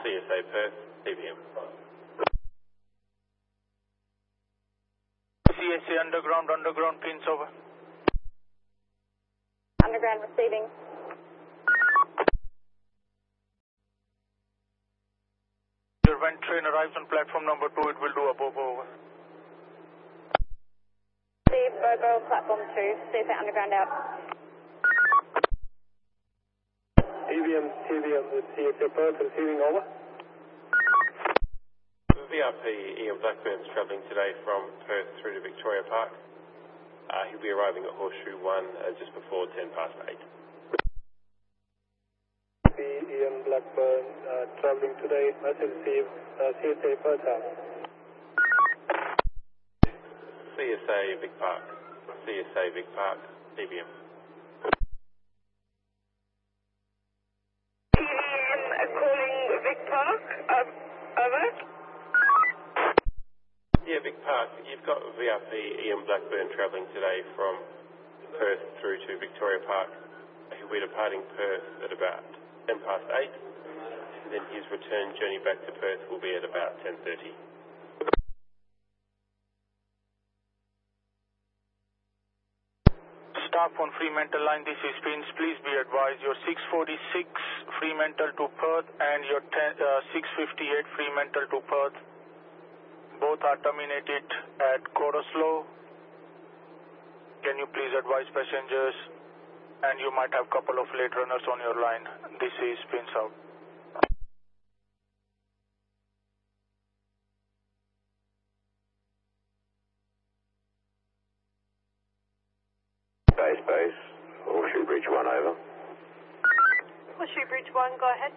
CSA Perth, TBM. CSA underground, pins over. Underground receiving. Your when train arrives on platform number 2, it will do a bobo over. Steve, Bobo, platform 2, CSA underground out. TBM with CSA Perth receiving over. VRP Ian Blackburn's travelling today from Perth through to Victoria Park. He'll be arriving at Horseshoe 1 just before 8:10. Ian Blackburn travelling today. Message received. CSA Perth out. CSA Vic Park. CSA Vic Park, TBM. TBM calling Vic Park. Over. Yeah, Vic Park. You've got VRP Ian Blackburn travelling today from Perth through to Victoria Park. He'll be departing Perth at about 8:10. Then his return journey back to Perth will be at about 10:30. Staff on Fremantle line, this is Pins. Please be advised, your 646 Fremantle to Perth and your 658 Fremantle to Perth, both are terminated at Cottesloe. Can you please advise passengers? And you might have a couple of late runners on your line. This is Pins out. Base, Horseshoe Bridge 1 over. Horseshoe Bridge 1, go ahead.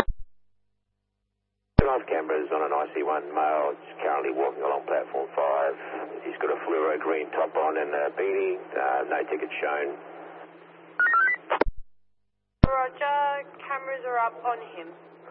North Canberra's on an IC1 male. He's currently walking along platform 5. He's got a fluoro green top on and a beanie. No tickets shown. Roger, cameras are up on him.